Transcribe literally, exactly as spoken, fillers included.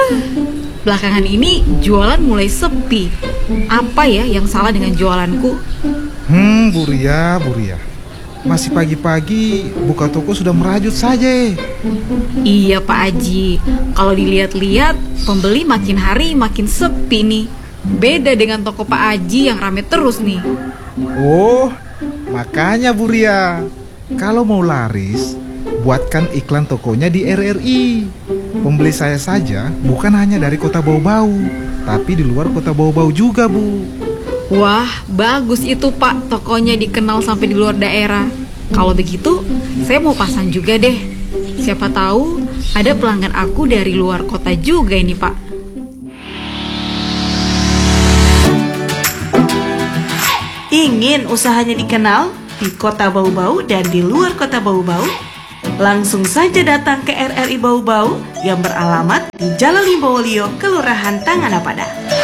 Belakangan ini jualan mulai sepi. Apa ya yang salah dengan jualanku? Hmm, Bu Ria, Bu Ria. Masih pagi-pagi buka toko sudah merajut saja. Iya Pak Haji, kalau dilihat-lihat pembeli makin hari makin sepi nih. Beda dengan toko Pak Haji yang rame terus nih. Oh, makanya Bu Ria, kalau mau laris, buatkan iklan tokonya di R R I. Pembeli saya saja bukan hanya dari kota Bau-Bau, tapi di luar kota Bau-Bau juga, Bu. Wah, bagus itu Pak, tokonya dikenal sampai di luar daerah. Kalau begitu, saya mau pasang juga deh. Siapa tahu ada pelanggan aku dari luar kota juga ini Pak. Ingin usahanya dikenal di kota Bau-Bau dan di luar kota Bau-Bau? Langsung saja datang ke R R I Bau-Bau yang beralamat di Jalan Limbowolio, Kelurahan Tanganapada.